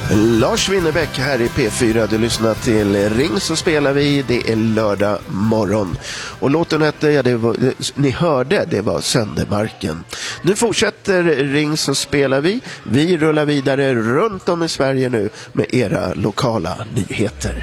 Lars Winnerbäck här i P4. Du lyssnar till Ring så spelar vi. Det är lördag morgon. Och låten hette, ni hörde, det var Söndermarken. Nu fortsätter Ring så spelar vi. Vi rullar vidare runt om i Sverige nu med era lokala nyheter.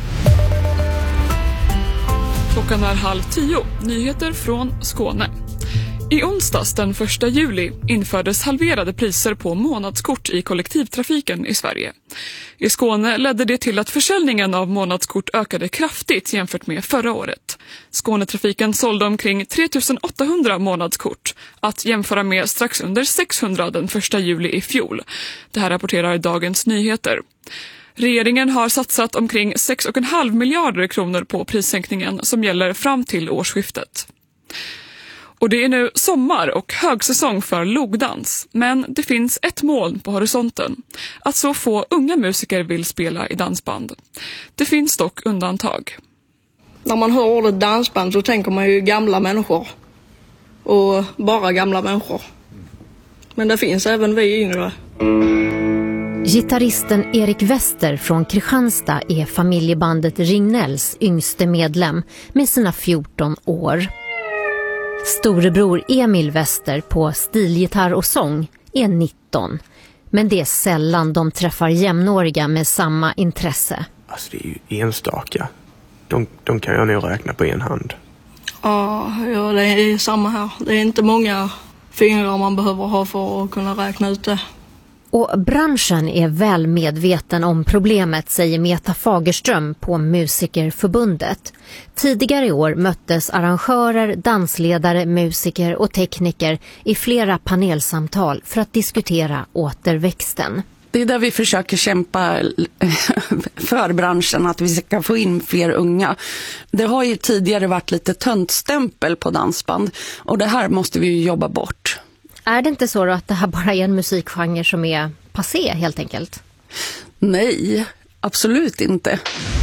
Klockan är 9:30. Nyheter från Skåne. I onsdags den 1 juli infördes halverade priser på månadskort i kollektivtrafiken i Sverige. I Skåne ledde det till att försäljningen av månadskort ökade kraftigt jämfört med förra året. Skånetrafiken sålde omkring 3800 månadskort, att jämföra med strax under 600 den 1 juli i fjol. Det här rapporterar Dagens Nyheter. Regeringen har satsat omkring 6,5 miljarder kronor på prissänkningen som gäller fram till årsskiftet. Och det är nu sommar och högsäsong för logdans, men det finns ett moln på horisonten. Att så få unga musiker vill spela i dansband. Det finns dock undantag. När man hör ordet dansband så tänker man ju gamla människor. Och bara gamla människor. Men det finns även vi yngre. Gitarristen Erik Wester från Kristianstad är familjebandet Ringnells yngste medlem med sina 14 år. Storebror Emil Wester på stilgitarr och sång är 19. Men det är sällan de träffar jämnåriga med samma intresse. Alltså det är ju enstaka. De kan jag nog räkna på en hand. Ja, det är samma här. Det är inte många fingrar man behöver ha för att kunna räkna ut det. Och branschen är väl medveten om problemet, säger Meta Fagerström på Musikerförbundet. Tidigare i år möttes arrangörer, dansledare, musiker och tekniker i flera panelsamtal för att diskutera återväxten. Det är där vi försöker kämpa för branschen, att vi ska få in fler unga. Det har ju tidigare varit lite töntstämpel på dansband och det här måste vi ju jobba bort. Är det inte så då att det här bara är en musikgenre som är passé helt enkelt? Nej, absolut inte.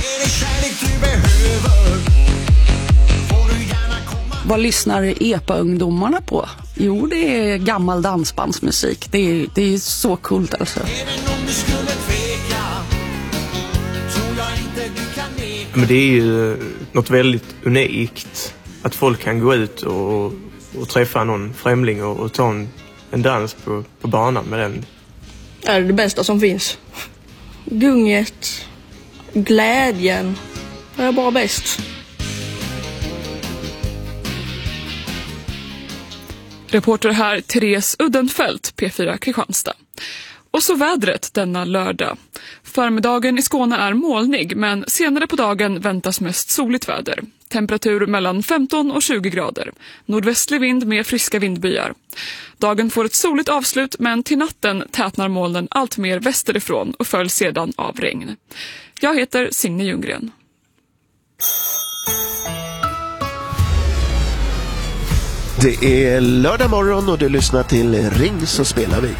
Vad lyssnar EPA-ungdomarna på? Jo, det är gammal dansbandsmusik. Det är så coolt alltså. Men det är ju något väldigt unikt att folk kan gå ut och träffa någon främling och ta en dans på banan med den. Det är det bästa som finns. Gunget, glädjen, det är bara bäst. Reporter här Therese Uddenfelt, P4 Kristianstad. Och så vädret denna lördag. Förmiddagen i Skåne är molnig, men senare på dagen väntas mest soligt väder. Temperatur mellan 15 och 20 grader. Nordvästlig vind med friska vindbyar. Dagen får ett soligt avslut, men till natten tätnar molnen allt mer västerifrån och följs sedan av regn. Jag heter Signe Ljunggren. Det är lördag morgon och du lyssnar till Ring så spelar vi.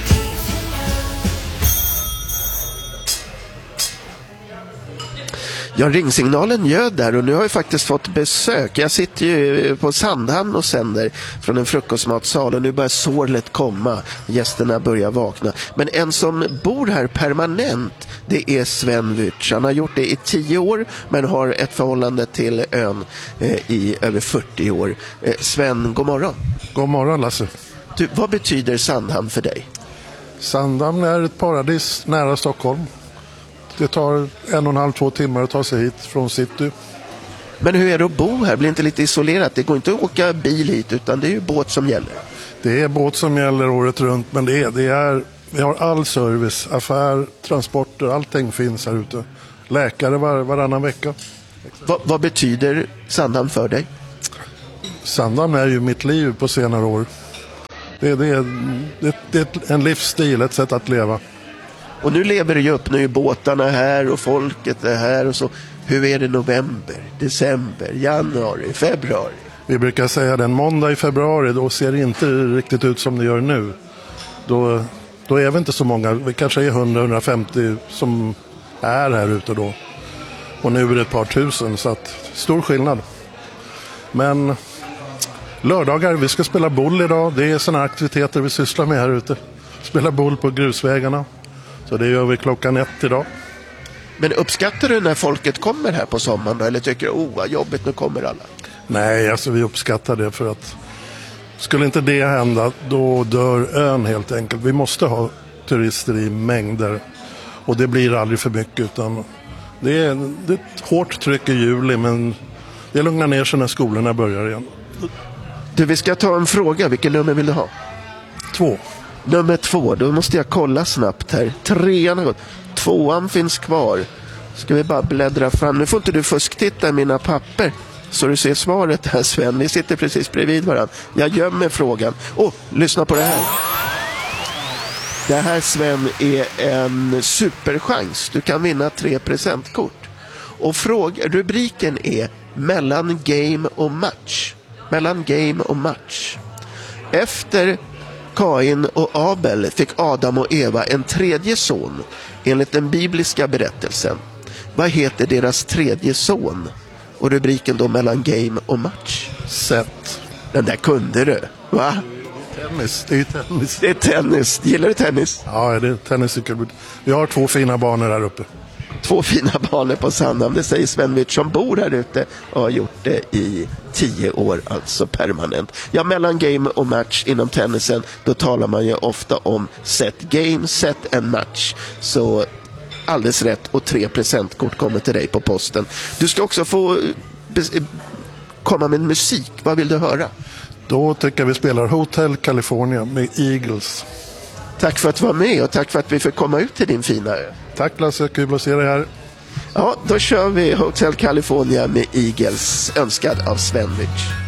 Ja, ringsignalen ljöd där och nu har jag faktiskt fått besök. Jag sitter ju på Sandhamn och sänder från en frukostmatsal och nu börjar sorlet komma. Gästerna börjar vakna. Men en som bor här permanent, det är Sven Wyrtz. Han har gjort det i 10 år men har ett förhållande till ön i över 40 år. Sven, god morgon. God morgon Lasse. Du, vad betyder Sandhamn för dig? Sandhamn är ett paradis nära Stockholm. Det tar 1,5-2 timmar att ta sig hit från city. Men hur är det att bo här? Blir inte lite isolerat? Det går inte att åka bil hit utan det är ju båt som gäller. Det är båt som gäller året runt, men vi har all service, affär, transporter, allting finns här ute. Läkare varannan vecka. Vad betyder Sandhamn för dig? Sandhamn är ju mitt liv på senare år. Det är en livsstil, ett sätt att leva. Och nu lever det ju upp, nu är båtarna här och folket är här och så. Hur är det november, december, januari, februari? Vi brukar säga den måndag i februari, då ser det inte riktigt ut som det gör nu. Då är vi inte så många, vi kanske är 100-150 som är här ute då. Och nu är det ett par tusen, så att stor skillnad. Men lördagar, vi ska spela boll idag, det är såna aktiviteter vi sysslar med här ute. Spela boll på grusvägarna. Så det gör vi 1:00 idag. Men uppskattar du när folket kommer här på sommaren då? Eller tycker du, vad jobbigt, nu kommer alla? Nej, alltså vi uppskattar det för att skulle inte det hända, då dör ön helt enkelt. Vi måste ha turister i mängder och det blir aldrig för mycket, utan det är ett hårt tryck i juli, men det lugnar ner sig när skolorna börjar igen. Du, vi ska ta en fråga. Vilken nummer vill du ha? 2. Nummer 2, då måste jag kolla snabbt här. 3:an har gått. 2:an finns kvar. Ska vi bara bläddra fram. Nu får inte du fusktitta i mina papper så du ser svaret här, Sven. Vi sitter precis bredvid varandra. Jag gömmer frågan. Lyssna på det här. Det här, Sven, är en superchans. Du kan vinna 3 presentkort. Och rubriken är mellan game och match. Mellan game och match. Efter Kain och Abel fick Adam och Eva en tredje son enligt den bibliska berättelsen. Vad heter deras tredje son? Och rubriken då mellan game och match. Set. Den där kunde du, va? Tennis, det är tennis. Det är tennis. Gillar du tennis? Ja, det är tennis. Vi har 2 fina banor här uppe. 2 fina banor på Sandhamn. Det säger Sven Wirtz som bor här ute och har gjort det i 10 år, alltså permanent. Ja, mellan game och match inom tennisen, då talar man ju ofta om set game, set and match. Så alldeles rätt, och 3 presentkort kommer till dig på posten. Du ska också få komma med musik. Vad vill du höra? Då tycker jag vi spelar Hotel California med Eagles. Tack för att du var med och tack för att vi fick komma ut till din fina ö. Tack Lasse, kul att se dig här. Ja, då kör vi Hotel California med Eagles, önskad av Sven Wirtz.